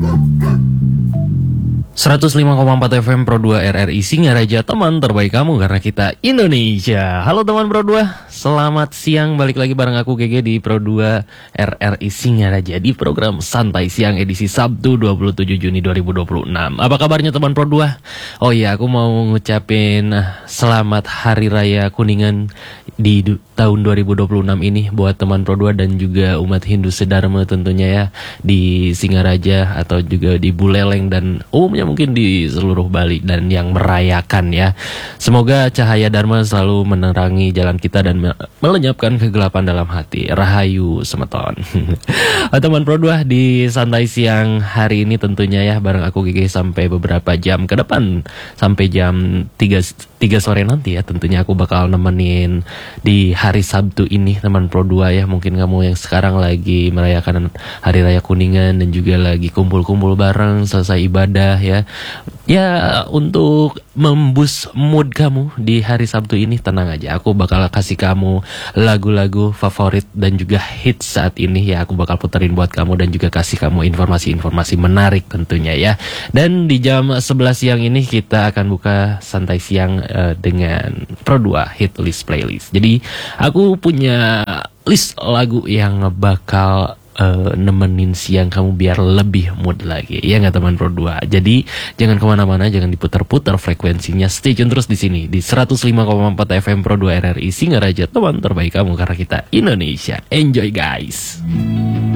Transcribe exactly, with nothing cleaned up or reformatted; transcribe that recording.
seratus lima koma empat F M Pro dua R R I Singaraja, teman terbaik kamu karena kita Indonesia. Halo teman Pro dua, selamat siang, balik lagi bareng aku G G di Pro dua R R I Singaraja di program Santai Siang edisi Sabtu dua puluh tujuh Juni dua ribu dua puluh enam. Apa kabarnya teman Pro dua? Oh iya, aku mau ngucapin selamat Hari Raya Kuningan di du- tahun dua ribu dua puluh enam ini buat teman Pro dua dan juga umat Hindu Sedharma tentunya ya, di Singaraja atau juga di Buleleng dan umumnya mungkin di seluruh Bali dan yang merayakan ya. Semoga cahaya Dharma selalu menerangi jalan kita dan me- melenyapkan kegelapan dalam hati. Rahayu semeton. Teman Pro dua, di Santai Siang hari ini tentunya ya bareng aku G G sampai beberapa jam ke depan, sampai jam tiga, tiga sore nanti ya. Tentunya aku bakal nemenin di hari Sabtu ini teman Pro dua ya. Mungkin kamu yang sekarang lagi merayakan Hari Raya Kuningan dan juga lagi kumpul-kumpul bareng selesai ibadah ya. Ya, untuk memboost mood kamu di hari Sabtu ini, tenang aja, aku bakal kasih kamu lagu-lagu favorit dan juga hits saat ini ya. Aku bakal puterin buat kamu dan juga kasih kamu informasi-informasi menarik tentunya ya. Dan di jam sebelas siang ini kita akan buka Santai Siang uh, dengan Pro dua Hit List Playlist. Jadi aku punya list lagu yang bakal Uh, nemenin siang kamu biar lebih mood lagi, ya nggak teman Pro dua. Jadi jangan kemana-mana, jangan diputar-putar frekuensinya, stay tune terus di sini di seratus lima koma empat F M Pro dua R R I Singaraja, teman terbaik kamu karena kita Indonesia. Enjoy guys.